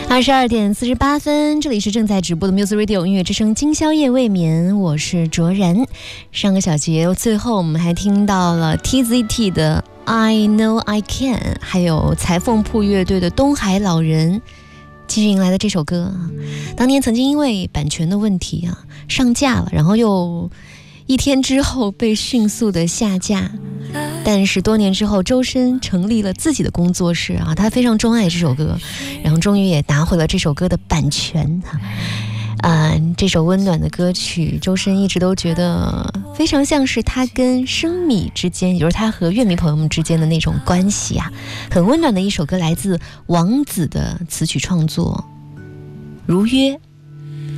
22:48，这里是正在直播的 Music Radio 音乐之声今宵夜未眠，我是卓然。上个小节最后我们还听到了 TZT 的 I Know I Can， 还有裁缝铺乐队的东海老人。继续迎来的这首歌，当年曾经因为版权的问题上架了，然后又1天之后被迅速的下架。但是多年之后，周深成立了自己的工作室他非常钟爱这首歌，然后终于也拿回了这首歌的版权这首温暖的歌曲，周深一直都觉得非常像是他跟生米之间，也就是他和乐迷朋友们之间的那种关系很温暖的一首歌，来自王子的词曲创作《如约》。